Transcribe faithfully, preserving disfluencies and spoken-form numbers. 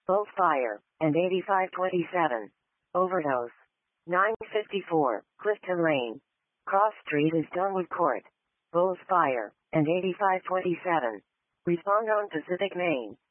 both fire, and eighty-five twenty-seven. Overdose. nine fifty-four, Clifton Lane. Cross Street is Dunwood Court. Both fire, and eighty-five twenty-seven. Respond on Pacific Main.